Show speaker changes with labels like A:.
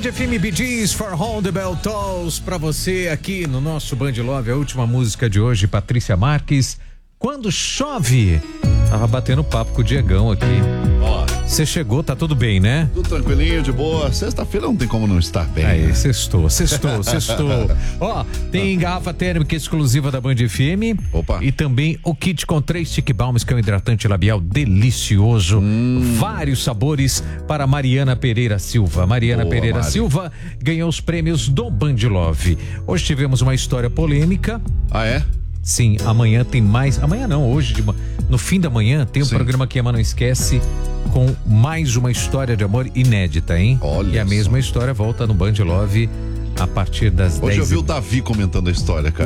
A: Band FM Bee Gees for All the Bell Tolls pra você aqui no nosso Band Love. A última música de hoje, Patrícia Marques, Quando Chove. Tava batendo papo com o Diegão aqui.
B: Ó,
A: você chegou, tá tudo bem, né?
B: tudo tranquilinho, de boa. Sexta-feira não tem como não estar bem.
A: Aí,
B: né?
A: sextou. Ó, tem garrafa térmica exclusiva da Band FM.
B: Opa.
A: E também o kit com 3 stick balms, que é um hidratante labial delicioso. Vários sabores para Mariana Pereira Silva. Mariana
B: Boa,
A: Pereira
B: Mari.
A: Silva ganhou os prêmios do Band Love. Hoje tivemos uma história polêmica.
B: Ah, é?
A: Sim, amanhã tem mais. Amanhã não, hoje, no fim da manhã, tem um
B: Sim.
A: programa que a Ama Não Esquece com mais uma história de amor inédita, hein?
B: Olha
A: E a
B: só.
A: mesma história volta no Band Love a partir das 10.
B: Hoje eu vi o Davi comentando a história, cara.